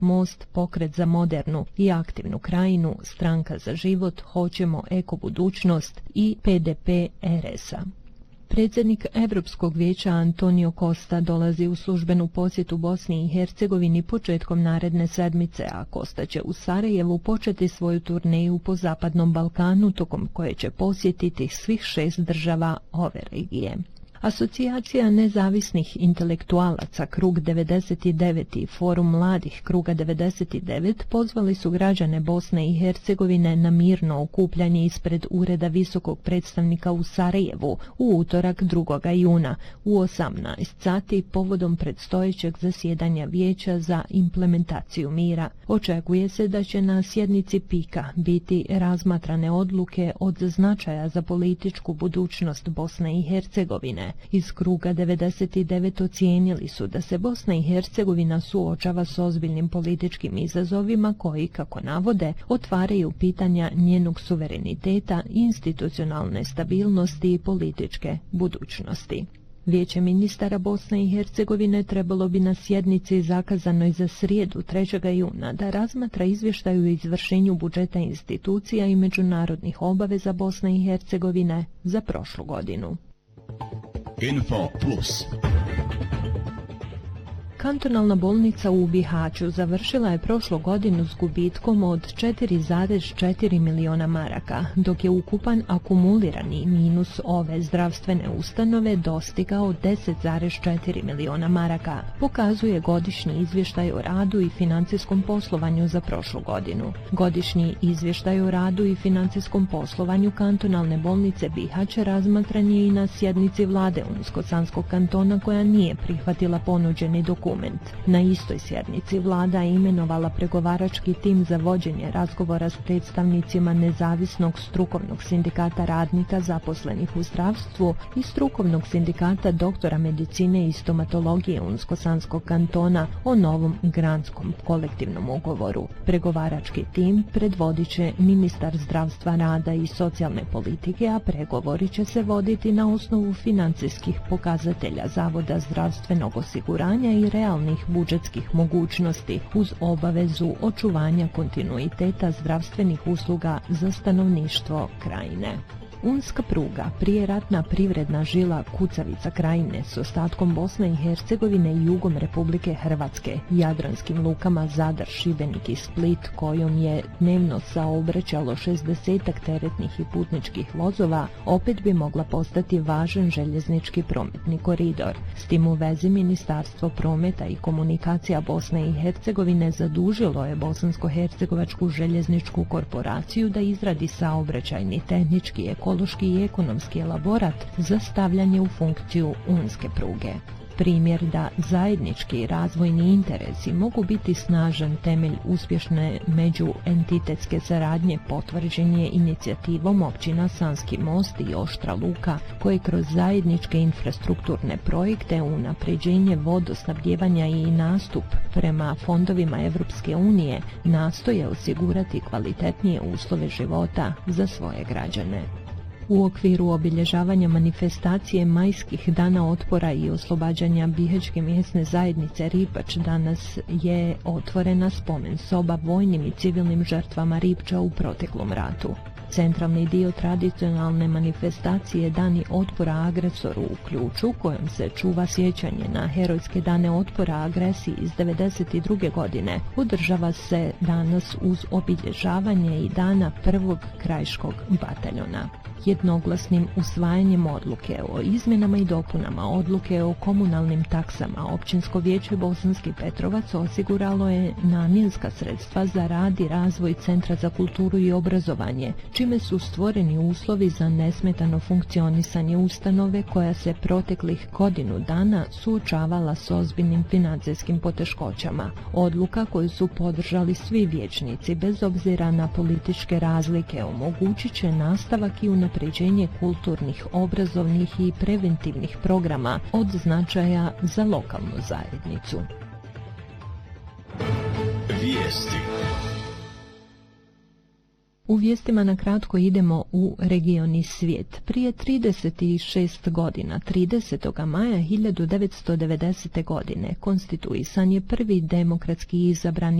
Most, Pokret za modernu i aktivnu krajinu, Stranka za život, Hoćemo, Eko budućnost i PDP RS-a. Predsjednik Europskog vijeća Antonio Costa dolazi u službenu posjetu Bosni i Hercegovini početkom naredne sedmice, a Costa će u Sarajevu početi svoju turneju po Zapadnom Balkanu, tokom koje će posjetiti svih 6 država ove regije. Asocijacija nezavisnih intelektualaca Krug 99 i Forum mladih Kruga 99 pozvali su građane Bosne i Hercegovine na mirno okupljanje ispred Ureda visokog predstavnika u Sarajevu u utorak 2. juna u 18 sati povodom predstojećeg zasjedanja Vijeća za implementaciju mira. Očekuje se da će na sjednici PIK-a biti razmatrane odluke od značaja za političku budućnost Bosne i Hercegovine. Iz Kruga 99 ocijenili su da se Bosna i Hercegovina suočava s ozbiljnim političkim izazovima koji, kako navode, otvaraju pitanja njenog suvereniteta, institucionalne stabilnosti i političke budućnosti. Vijeće ministara Bosne i Hercegovine trebalo bi na sjednici zakazanoj za srijedu 3. juna da razmatra izvještaj o izvršenju budžeta institucija i međunarodnih obaveza Bosne i Hercegovine za prošlu godinu. Info Plus. Kantonalna bolnica u Bihaću završila je prošlu godinu s gubitkom od 4,4 miliona maraka, dok je ukupan akumulirani minus ove zdravstvene ustanove dostigao 10,4 miliona maraka, pokazuje godišnji izvještaj o radu i financijskom poslovanju za prošlu godinu. Godišnji izvještaj o radu i financijskom poslovanju kantonalne bolnice Bihać razmatran je i na sjednici vlade Unsko-Sanskog kantona, koja nije prihvatila ponuđeni dokument. Na istoj sjednici vlada je imenovala pregovarački tim za vođenje razgovora s predstavnicima nezavisnog strukovnog sindikata radnika zaposlenih u zdravstvu i strukovnog sindikata doktora medicine i stomatologije Unsko-Sanskog kantona o novom granskom kolektivnom ugovoru. Pregovarački tim predvodit će ministar zdravstva, rada i socijalne politike, a pregovori će se voditi na osnovu financijskih pokazatelja Zavoda zdravstvenog osiguranja i realnih budžetskih mogućnosti uz obavezu očuvanja kontinuiteta zdravstvenih usluga za stanovništvo krajine. Unska pruga, prijeratna privredna žila kucavica krajine s ostatkom Bosne i Hercegovine i jugom Republike Hrvatske, jadranskim lukama Zadar, Šibenik i Split, kojom je dnevno saobraćalo 60 teretnih i putničkih vozova, opet bi mogla postati važan željeznički prometni koridor. S tim u vezi Ministarstvo prometa i komunikacija Bosne i Hercegovine zadužilo je Bosansko-hercegovačku željezničku korporaciju da izradi saobraćajni, tehnički, ekološki i ekonomski elaborat za stavljanje u funkciju unske pruge. Primjer da zajednički razvojni interesi mogu biti snažan temelj uspješne međuentitetske saradnje potvrđen je inicijativom općina Sanski Most i Oštra Luka, koje kroz zajedničke infrastrukturne projekte, unapređenje vodosnabdjevanja i nastup prema fondovima Evropske unije nastoje osigurati kvalitetnije uslove života za svoje građane. U okviru obilježavanja manifestacije Majskih dana otpora i oslobađanja Bihaćke mjesne zajednice Ripač danas je otvorena spomen soba vojnim i civilnim žrtvama Ripča u proteklom ratu. Centralni dio tradicionalne manifestacije Dani otpora agresoru u Ključu, kojom se čuva sjećanje na herojske dane otpora agresiji iz 1992. godine, održava se danas uz obilježavanje i dana prvog krajiškog bataljona. Jednoglasnim usvajanjem odluke o izmjenama i dopunama odluke o komunalnim taksama Općinsko vijeće Bosanski Petrovac osiguralo je namjenska sredstva za rad i razvoj Centra za kulturu i obrazovanje, čime su stvoreni uslovi za nesmetano funkcionisanje ustanove koja se proteklih godinu dana suočavala s ozbiljnim financijskim poteškoćama. Odluka koju su podržali svi vijećnici bez obzira na političke razlike omogućit će nastavak i unapređenje kulturnih, obrazovnih i preventivnih programa od značaja za lokalnu zajednicu. Vijesti. U vijestima na kratko idemo u region i svijet. Prije 36 godina, 30. maja 1990. godine, konstituisan je prvi demokratski izabrani